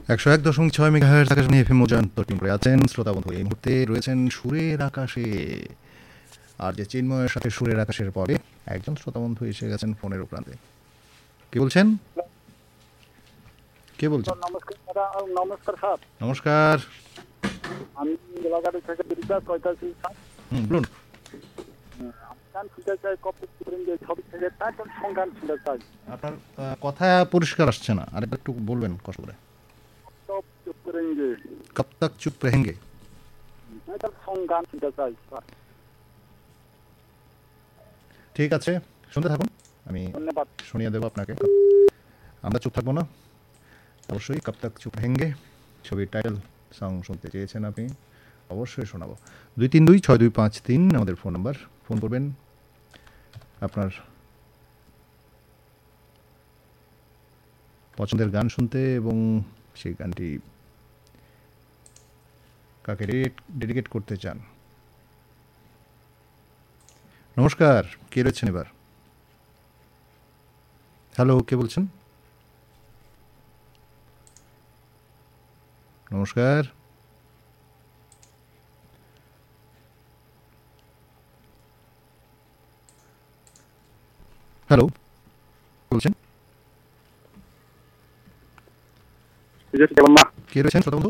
101.6 megahertz Akashvani FM মূল্যায়ন করে আছেন শ্রোতা বন্ধু। এই মুহূর্তে রয়েছেন সুরের আকাশে, আর যে চিন্ময়ের সাথে সুরের আকাশের পরে একজন শ্রোতা বন্ধু এসে গেছেন ফোনের প্রান্তে। কে বলছেন? কে বলছেন? নমস্কার স্যার। নমস্কার। আমি গোলাঘাট থেকে বিকাশ কইতাছি স্যার। বলুন। গান শুনতে চাই, কপি যে ছবি থেকে টাইটেল সং গান শুনতে চাই। আপনার কথা পরিষ্কার আসছে না, আর একটু বলবেন কষ্ট করে। টপ চুপ করেঙ্গে, কব তক চুপ रहेंगे। টাইটেল সং গান শুনতে চাই স্যার। ঠিক আছে, শুনতে থাকুন, আমি ধন্যবাদ। শুনিয়ে দেবো আপনাকে। আমরা চুপ থাকবো না, অবশ্যই কব তক চুপ रहेंगे ছবির টাইটেল সং শুনতে চেয়েছেন আপনি, অবশ্যই শোনাবো। 2326253 আমাদের ফোন নাম্বার। ফোন করবেন আপনার পছন্দের গান শুনতে, এবং সেই গানটি কাকে ডেডিকেট করতে চান। নমস্কার, কে রয়েছেন এবার? হ্যালো, কে বলছেন? নমস্কার। হ্যালো, বলছেন? কে রয়েছেন শ্রোতা বন্ধু?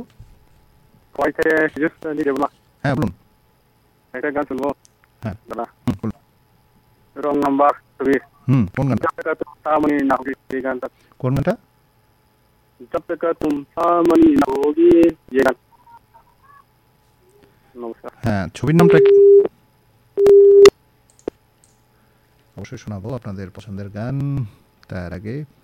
হ্যাঁ বলুন। একটা গান শুনবো হ্যাঁ দাদা। বলুন। রং নাম্বার ছবি। কোন গানটা? जब तक तुम सामने ना होगी ये गान। কোন গানটা? जब तक तुम सामने ना होगी ये गान। নমস্কার। হ্যাঁ, ছবির নামটা অবশ্যই শোনাবো আপনাদের পছন্দের গান। তার আগে